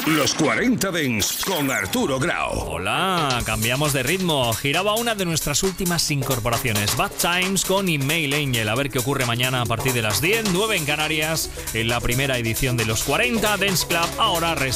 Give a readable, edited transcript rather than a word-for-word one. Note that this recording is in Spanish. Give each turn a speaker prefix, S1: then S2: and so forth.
S1: Los 40 Dents con Arturo Grau.
S2: Hola, cambiamos de ritmo. Giraba una de nuestras últimas incorporaciones, Bad Times con Email Angel. A ver qué ocurre mañana a partir de las 10, 9 en Canarias, en la primera edición de los 40 Dents Club. Ahora